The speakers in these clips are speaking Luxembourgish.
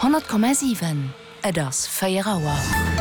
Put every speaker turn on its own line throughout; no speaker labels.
100,7 das Feierauer.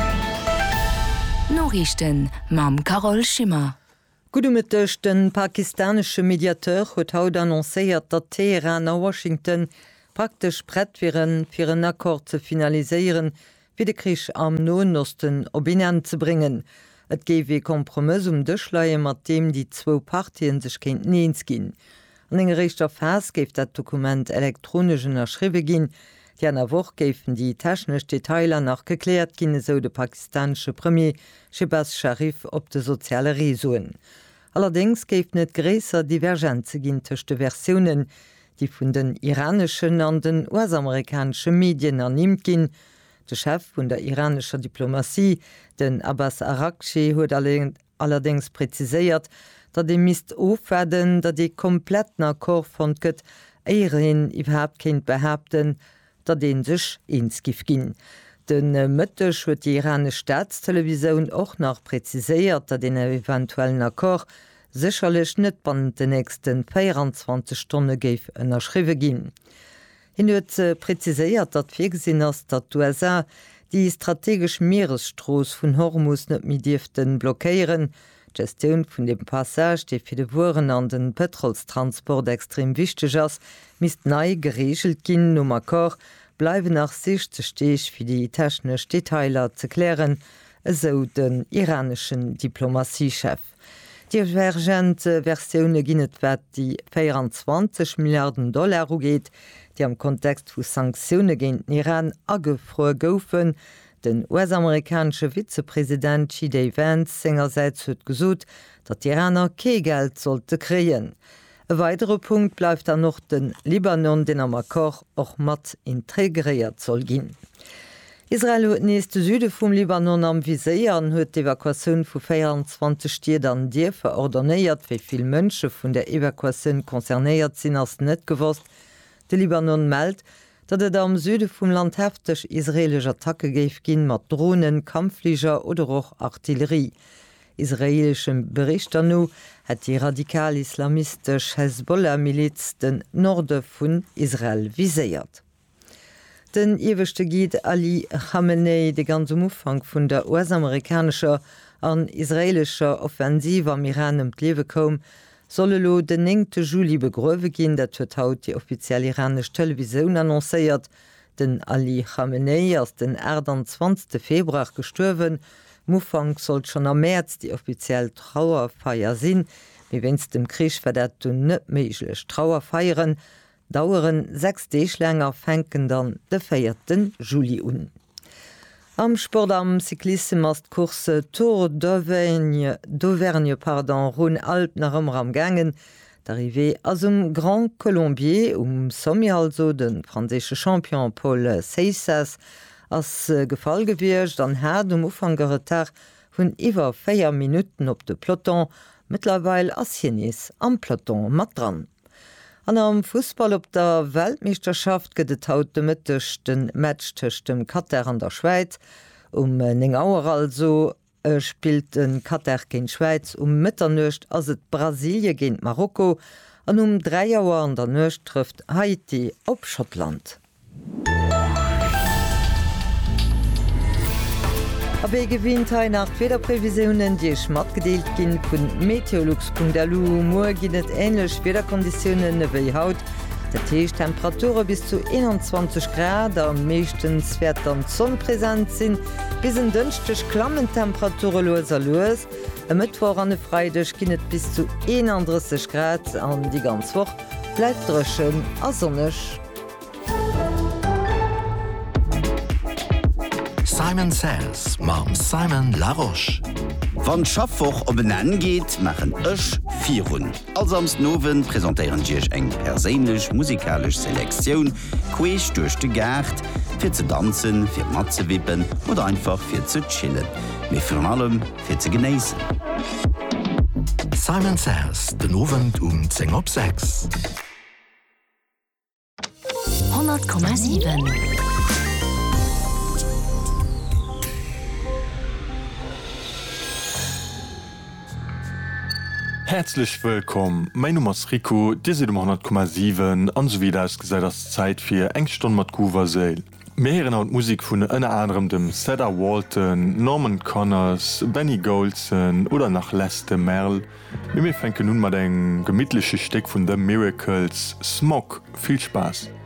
Norrichten mam Carol Schimmer.
Gudumëttech den pakistanesche Mediateur huet haut annoncéiert, dat Teheran a Washington praktisch brett wären fir een Akkord ze finaliseieren, wie de Krich am Noen Osten op Innen ze bringen. Et géif Kompromiss Dëchleie, mat dem die zwo Partien sech kéint neens ginn. An eng Richter Fas géif dat Dokument elektronischen erschriwe ginn, die an der Woch géifen die technisch Detailer nach geklärt ginne, so de pakistansche Premier Shehbaz Sharif op de soziale Resoen. Allerdings géif net gräser Divergenze ginn tëchte Versionen, die vun den iranischen an den US-amerikanische Medien annimmt ginn. De Chef vun der iranischer Diplomatie, den Abbas Araghchi, huet allerdings präziséiert, dat de mist ofwerden, dat de kompletten Akkor von gëtt eieren iwwerhap kind behaupten, dat den sech inskif ginn. Den Mëttech huet die iranische Staatstelevision och nach präziséiert, dat den eventuellen Akkor sicherlech net ban den nächsten 24 Stunden géif ënnerschriwe ginn. Hin huet präziséiert, dat virgesinn ass dat USA die strategisch Meeresstroos vun Hormuz net mi Diften blockéieren, Gestioun vun dem Passage, dei fir de Wuren an den Petrolstransport extrem wichteg ass, mist nei geregelt ginn um Akkor, bleiwe nach sich ze steech fir die technech Detailer ze klären, eso den iranischen Diplomatiechef. Divergente Versioune ginnet wat die 24 Milliarden Dollar ugeet, die am Kontext vu Sanktiune géint Iran agefroe goufen. Den US-amerikanische Vizepräsident J.D. Vance sengerseits huet gesot, dat die Iraner Keegeld sollte kreien. E weitere Punkt bleif dann noch den Libanon, den am Akkor och mat integriert soll ginn. Israel huet nächste Süde vum Libanon am Viséieren huet d'Evakuatioun vu 24 Stier an Dir verordonnéiert, wéi vill Mënsche vun der Evakuatioun konzernéiert sinn ass net gewost. De Libanon meldt, dat et am Süde vum Land hefteg israelsch Attacke géif ginn mat Drohnen, Kampfflieger oder och Artillerie. Israelschem Berichter no hat die radikal-islamistisch Hezbollah-Miliz den Norde vun Israel viséiert. Den iwwechte Giid Ali Khamenei de ganze Umfang vun der US-amerikanischer an israelscher Offensive am Iran em d'Lewe kom, solle lo den 9. Juli begröwe ginn, dat huet haut die offiziell iranisch Television annoncéiert. Den Ali Khamenei ass den 20. Februar gestuerwen. Mufang sollt schon am März die offiziell Trauerfeier sinn, wie wenns dem Krich verdat du net méiglech Trauer feieren, daueren 6 Deechlänger fenken dann de 4. Juli un. Am Sport am Cyklisme as Kurse Tour d'Auvergne Rhône-Alpes nach am gangen, d'arrivé as Grand Colombier Sommi also den franzésche Champion Paul Seyssas as Gefall gewircht, an her ufangere Tag hunn iwwer 4 Minuten op de Peloton, mittlerweile as Hienis am Peloton mat dran. An am Fußball op der Weltmeisterschaft gëtt haut de Mëttech den Match tëcht dem Katar an der Schweiz. 9 Auer also spielt den Katar géint Schweiz, Mëtternucht ass et Brasilie géint Marokko, an 3 Auer an der Nucht trëft Haiti op Schottland. Abe gewinnt ha nach Wetterprävisionen, die mat gedeelt ginn vun Meteorlux.lu, Mo ginnet enlech Wetterkonditionen ewéi haut. Der Teechtemperature bis zu 21 Grad, am meeschtens werd an Sonnenpräsent sinn, bis en dënchtech Klammentemperature loser loes. E Mittwoch an e Freidech ginnet bis zu 31 Grad, an die ganz Woch bleibt drëschen a sonnech.
Simon Says mam Simon Laroche.
Wann Schaffwoch op benennen geht, machen ëch 4 Run. Alsams Nowen präsentéieren Dich eng perélech musikalisch Selektioun, queech duerch de Gerd, fir ze danszen, fir mat ze wippen oder einfach fir ze chillen. Me vun allem fir ze genéisen.
Simon Says, den Nowen 10 op 6.
100,7.
Herzlich willkommen, mein Name ist Rico, diese 100,7 und so wieder ist gesagt, dass Zeit für eng Stunde mit Kuva seil. Mehreren haut Musik vun ënner anderem dem Cedar Walton, Norman Connors, Benny Golson oder nach Leste Merle. Mir fenke nun mat eng gemidtlesche Steck vun The Miracles, Smog, viel Spaß.